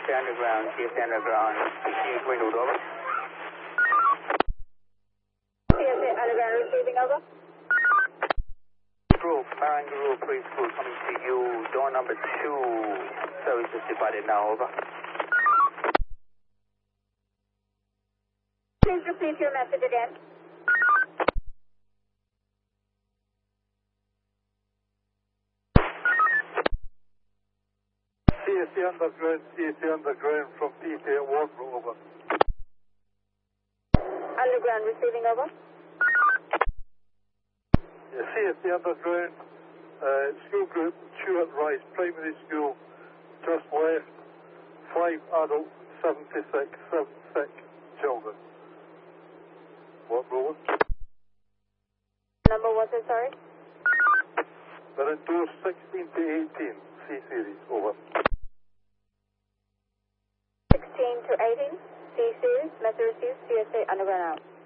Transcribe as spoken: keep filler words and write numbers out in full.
A Underground, C S A Underground, continue to window, over. C S A Underground receiving, over. Group, Barangaroo Preschool coming to you, door number two, services departed now, over. Please repeat your message again. C S A Underground, C S A Underground from P T at Wardrow, over. Underground receiving, over. Yeah, C S A Underground, uh, school group, Stuart Rice Primary School, just left, five adults, seventy-six, seven sick children. Wardrow. Number was it, sorry? They're in doors sixteen to eighteen, C series, over. sixteen to eighteen, C series, message received, C S A Underground out.